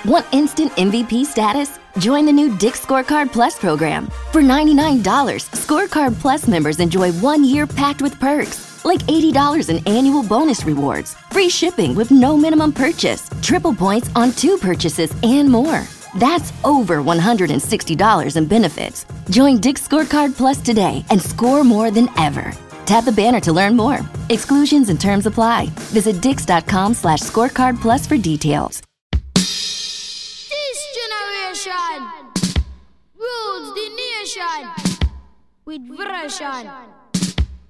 Want instant MVP status? Join the new Dick's Scorecard Plus program. For $99, Scorecard Plus members enjoy 1 year packed with perks, like $80 in annual bonus rewards, free shipping with no minimum purchase, triple points on 2 purchases, and more. That's over $160 in benefits. Join Dick's Scorecard Plus today and score more than ever. Tap the banner to learn more. Exclusions and terms apply. Visit dix.com/scorecard plus for details. This generation rules the nation with version.